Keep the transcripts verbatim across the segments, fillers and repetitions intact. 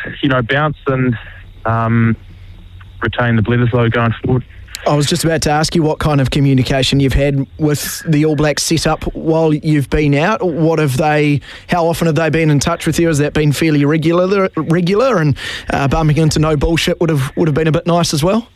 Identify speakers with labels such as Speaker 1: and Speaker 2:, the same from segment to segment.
Speaker 1: you know, bounce and um, retain the Bledisloe going forward.
Speaker 2: I was just about to ask you what kind of communication you've had with the All Blacks set up while you've been out. What have they? How often have they been in touch with you? Has that been fairly regular? Regular, and uh, bumping into no bullshit would have would have been a bit nice as well.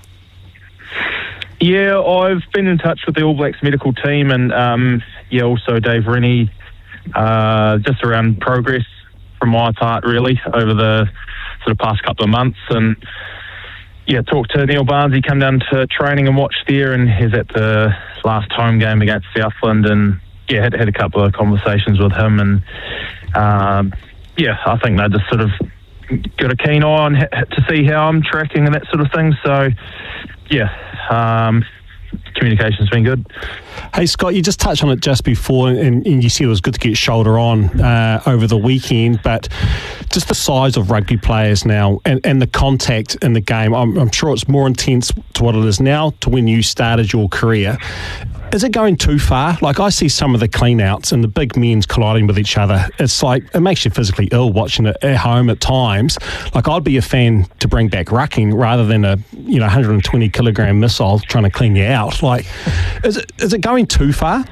Speaker 1: Yeah, I've been in touch with the All Blacks medical team, and um, yeah, also Dave Rennie, uh, just around progress from my part, really, over the sort of past couple of months, and. Yeah, talked to Neil Barnes. He came down to training and watched there, and he's at the last home game against Southland, and yeah, had had a couple of conversations with him, and um, yeah, I think they just sort of got a keen eye on ha- to see how I'm tracking and that sort of thing. So yeah, um, communication's been good.
Speaker 3: Hey Scott, you just touched on it just before, and, and you said it was good to get shoulder on uh, over the weekend, but just the size of rugby players now and, and the contact in the game, I'm, I'm sure it's more intense to what it is now to when you started your career. Is it going too far? Like, I see some of the clean-outs and the big men's colliding with each other. It's like, it makes you physically ill watching it at home at times. Like, I'd be a fan to bring back rucking rather than a, you know, one hundred twenty kilogram missile trying to clean you out. Like, is it is it going too far?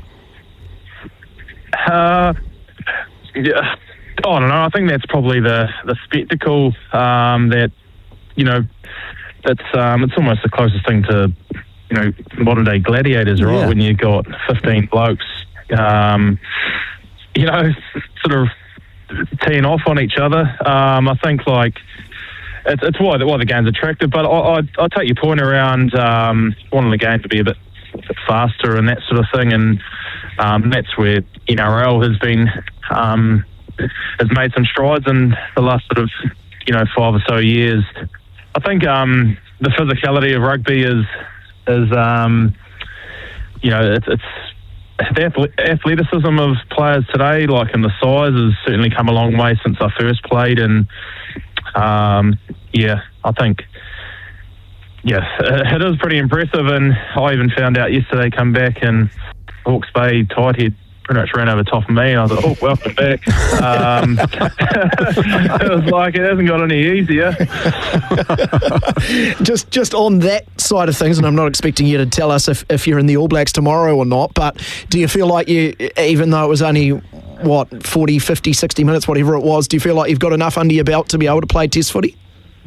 Speaker 1: Uh, yeah. I don't know. I think that's probably the, the spectacle um, that, you know, it's, um, it's almost the closest thing to, you know, modern day gladiators, right? Yeah. When you've got fifteen blokes, um, you know, sort of teeing off on each other. Um, I think, like, it's, it's why, why the game's attractive. But I, I, I take your point around um, wanting the game to be a bit, a bit faster and that sort of thing. And um, that's where N R L has been, um, has made some strides in the last sort of, you know, five or so years. I think um, the physicality of rugby is, is um, you know, it's, it's the athleticism of players today, like, and the size has certainly come a long way since I first played, and um, yeah, I think, yeah, it is pretty impressive, and I even found out yesterday, come back, and Hawke's Bay Tighthead pretty much ran over the top of me, and I was like, oh, welcome back. Um, it was like, it hasn't got any easier.
Speaker 2: just just on that side of things, and I'm not expecting you to tell us if, if you're in the All Blacks tomorrow or not, but do you feel like you, even though it was only, what, forty, fifty, sixty minutes, whatever it was, do you feel like you've got enough under your belt to be able to play Test footy?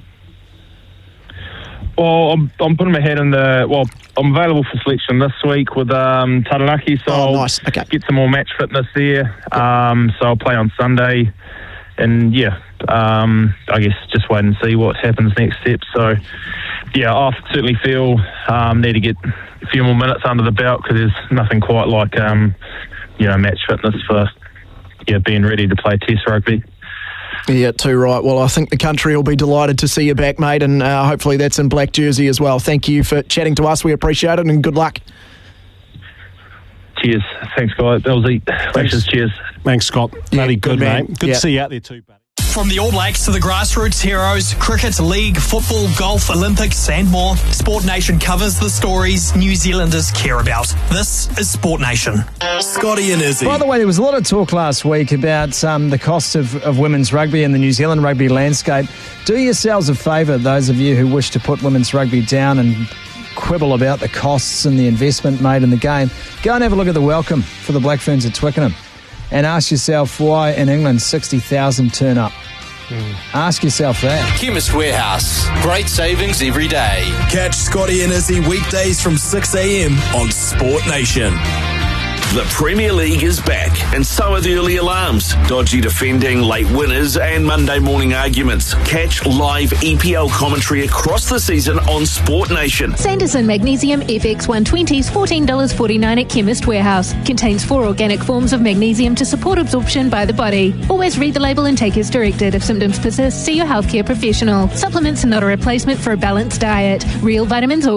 Speaker 1: Well, I'm, I'm putting my head in the... Well, I'm available for selection this week with um, Taranaki, so
Speaker 2: oh,
Speaker 1: I'll
Speaker 2: nice. Okay.
Speaker 1: get some more match fitness there. Um, so I'll play on Sunday. And, yeah, um, I guess just wait and see what happens next step. So, yeah, I certainly feel um, need to get a few more minutes under the belt, because there's nothing quite like, um, you know, match fitness for yeah being ready to play Test rugby.
Speaker 2: Yeah, too right. Well, I think the country will be delighted to see you back, mate, and uh, hopefully that's in black jersey as well. Thank you for chatting to us. We appreciate it, and good luck.
Speaker 1: Cheers. Thanks, guys. That was it. Thanks. Cheers.
Speaker 3: Thanks, Scott.
Speaker 2: Yeah,
Speaker 3: Bloody good,
Speaker 2: good man.
Speaker 3: mate. Good
Speaker 2: yeah.
Speaker 3: to see you out there too, buddy.
Speaker 4: From the All Blacks to the grassroots heroes, cricket, league, football, golf, Olympics and more, Sport Nation covers the stories New Zealanders care about. This is Sport Nation.
Speaker 5: Scotty and Izzy.
Speaker 6: By the way, there was a lot of talk last week about um, the cost of, of women's rugby in the New Zealand rugby landscape. Do yourselves a favour, those of you who wish to put women's rugby down and quibble about the costs and the investment made in the game. Go and have a look at the welcome for the Black Ferns at Twickenham and ask yourself why in England sixty thousand turn up. Mm. Ask yourself that.
Speaker 5: Chemist Warehouse. Great savings every day. Catch Scotty and Izzy weekdays from six a.m. on Sport Nation.
Speaker 7: The Premier League is back, and so are the early alarms, dodgy defending, late winners, and Monday morning arguments. Catch live E P L commentary across the season on Sport Nation.
Speaker 8: Sanderson Magnesium F X one twenties, fourteen dollars forty-nine at Chemist Warehouse. Contains four organic forms of magnesium to support absorption by the body. Always read the label and take as directed. If symptoms persist, see your healthcare professional. Supplements are not a replacement for a balanced diet. Real vitamins or